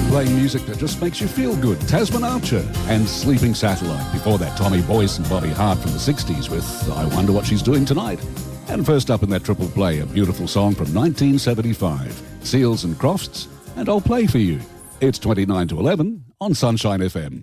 playing music that just makes you feel good. Tasman Archer and Sleeping Satellite. Before that, Tommy Boyce and Bobby Hart from the 60s with I Wonder What She's Doing Tonight. And first up in that triple play, a beautiful song from 1975, Seals and Crofts, and I'll Play For You. It's 29 to 11 on Sunshine FM.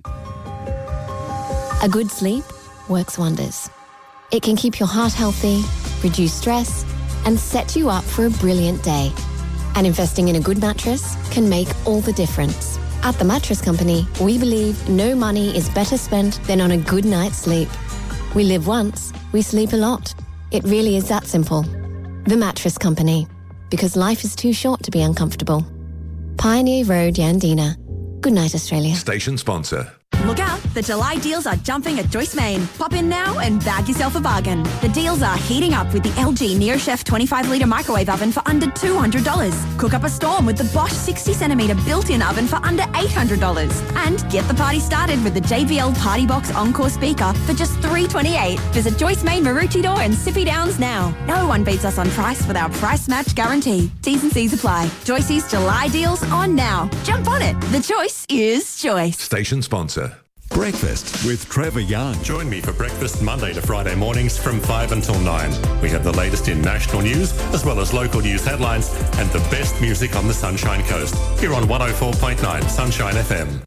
A good sleep works wonders. It can keep your heart healthy, reduce stress, and set you up for a brilliant day. And investing in a good mattress can make all the difference. At The Mattress Company, we believe no money is better spent than on a good night's sleep. We live once, we sleep a lot. It really is that simple. The Mattress Company, because life is too short to be uncomfortable. Pioneer Road, Yandina. Good night, Australia. Station sponsor. Look out, the July deals are jumping at Joyce Main. Pop in now and bag yourself a bargain. The deals are heating up with the LG NeoChef 25-litre microwave oven for under $200. Cook up a storm with the Bosch 60-centimetre built-in oven for under $800. And get the party started with the JBL Party Box Encore speaker for just $328. Visit Joyce Main, Maroochydore and Sippy Downs now. No one beats us on price with our price match guarantee. T's and C's apply. Joyce's July deals on now. Jump on it. The choice is Joyce. Station sponsor. Breakfast with Trevor Young. Join me for breakfast Monday to Friday mornings from 5 until 9. We have the latest in national news, as well as local news headlines and the best music on the Sunshine Coast. Here on 104.9 Sunshine FM.